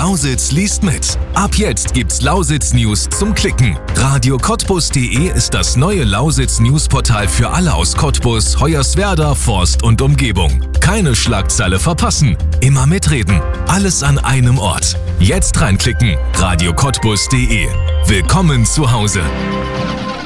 Lausitz liest mit. Ab jetzt gibt's Lausitz News zum Klicken. Radio-Cottbus.de ist das neue Lausitz Newsportal für alle aus Cottbus, Hoyerswerda, Forst und Umgebung. Keine Schlagzeile verpassen. Immer mitreden. Alles an einem Ort. Jetzt reinklicken. Radio-Cottbus.de. Willkommen zu Hause.